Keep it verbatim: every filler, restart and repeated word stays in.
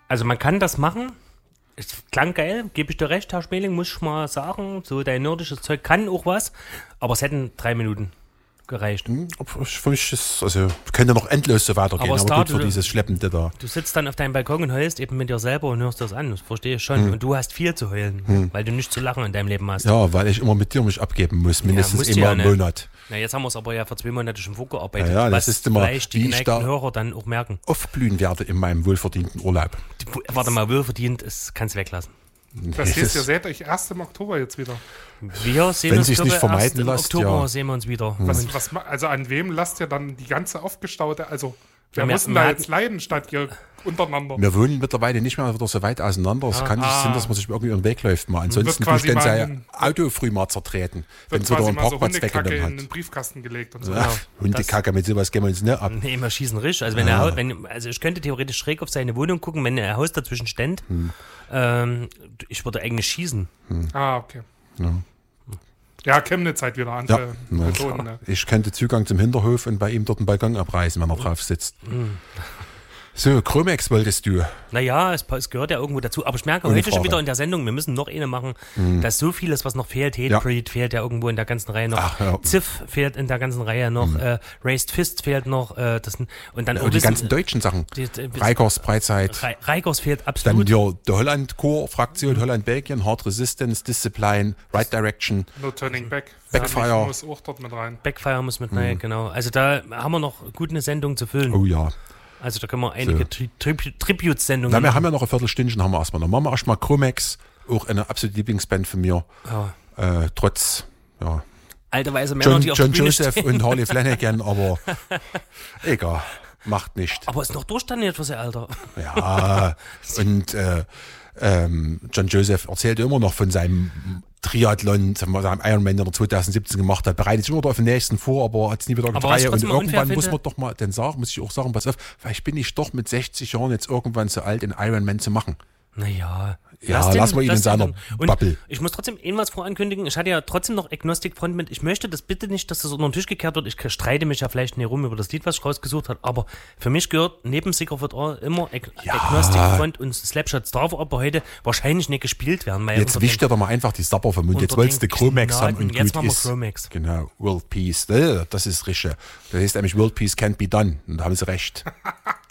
Also man kann das machen. Es klang geil, gebe ich dir recht, Herr Schmeling, muss ich mal sagen. So dein nordisches Zeug kann auch was, aber es hätten drei Minuten gereicht. Hm, für mich ist, also könnte noch endlos so weitergehen, aber, aber gut für du, dieses Schleppende da. Du sitzt dann auf deinem Balkon und heulst eben mit dir selber und hörst das an, das verstehe ich schon. Hm. Und du hast viel zu heulen, hm. weil du nichts zu lachen in deinem Leben hast. Ja, weil ich immer mit dir mich abgeben muss, mindestens ja, immer ja im Monat. Na, jetzt haben wir es aber ja für zwei Monate schon vorgearbeitet, ja, ja, das was ist immer, vielleicht die wie geneigten ich da Hörer dann auch merken. Aufblühen werde in meinem wohlverdienten Urlaub. Die, warte mal, wohlverdient, das kannst du weglassen. Das heißt, ihr seht euch erst im Oktober jetzt wieder. Wir sehen Wenn uns sich's nicht vermeiden erst im lässt, Oktober ja. sehen wir uns wieder. Was, was, also an wem lasst ihr dann die ganze aufgestaute, also wer Ja, wir- muss denn wir da hatten- jetzt leiden, statt ihr untereinander? Wir wohnen mittlerweile nicht mehr wieder so weit auseinander. Es kann nicht ah. sein, dass man sich irgendwie über den Weg läuft. Mal. Ansonsten Wird quasi tust du mal sein ein- Auto früh mal zertreten, wenn Wird es wieder quasi einen mal so Parkplatz Hundekacke weggenommen in den hat. Briefkasten gelegt und so. Ja, Hundekacke, mit sowas gehen wir uns nicht ab. Nee, wir schießen richtig. Also, wenn Ja. er, wenn, also ich könnte theoretisch schräg auf seine Wohnung gucken, wenn ein Haus dazwischen stände. Hm. Ähm, ich würde eigentlich schießen. Ah, okay. Ja. Ja, Chemnitz halt wieder andere Ja, ja. Methoden. Ne? Ich könnte Zugang zum Hinterhof und bei ihm dort einen Balkon abreißen, wenn er drauf sitzt. Hm. So, Chromex wolltest du. Naja, es, es gehört ja irgendwo dazu. Aber ich merke Ohne heute schon Frage. wieder in der Sendung, wir müssen noch eine machen, dass so vieles, was noch fehlt, Hate Ja. Breed fehlt ja irgendwo in der ganzen Reihe noch. Ach, ja. Ziff fehlt in der ganzen Reihe noch. Äh, Raised Fist fehlt noch. Äh, das, und dann Und auch die wissen- ganzen deutschen Sachen. die- die- Reikers, Breizeit. Re- Reikers fehlt Dann absolut. die, die Holland-Core-Fraktion, Holland-Belgien, Hard Resistance, Discipline, Right Direction. No Turning Back. Backfire. Ja, muss auch dort mit rein. Backfire muss mit rein, genau. Also da haben wir noch gut eine Sendung zu füllen. Oh ja. Also da können wir einige So. Tri Tri Tribute-Sendungen Na, wir machen. haben ja noch ein Viertelstündchen, haben wir erstmal. Dann machen wir erstmal Chromex, auch eine absolute Lieblingsband von mir. Ja. Äh, trotz, ja, Alte weiße Männer, John, die auf John der Bühne Joseph stehen. und Harley Flanagan, aber egal, macht nicht. Aber ist noch durchstaniert für sie, Alter. Ja, und äh, ähm, John Joseph erzählt immer noch von seinem Triathlon, seinem Ironman, den er zwanzig siebzehn gemacht hat, bereitet sich immer noch auf den nächsten vor, aber hat es nie wieder Aber was getreiert. ich Und trotzdem unfair irgendwann muss finde- man doch mal dann sagen, muss ich auch sagen, pass auf, vielleicht bin ich doch mit sechzig Jahren jetzt irgendwann zu alt, den Ironman zu machen. Naja. Ja, lassen wir ihn in seiner Und Bubble. ich muss trotzdem irgendwas vorankündigen. Ich hatte ja trotzdem noch Agnostic Front mit. Ich möchte das bitte nicht, dass das unter den Tisch gekehrt wird. Ich streite mich ja vielleicht nicht rum über das Lied, was ich rausgesucht habe. Aber für mich gehört neben Sicker for All immer Ag Ja. Agnostic Front und Slapshots drauf, aber heute wahrscheinlich nicht gespielt werden. Weil Jetzt unter wischt den- dir doch mal einfach die Sapper vom Mund. Jetzt unter wolltest du den Chromex haben Gnaden. und Jetzt gut machen wir ist. Chromex. Genau, World Peace. Äh, Das ist richtig. Das heißt nämlich World Peace can't be done. Und da haben sie recht.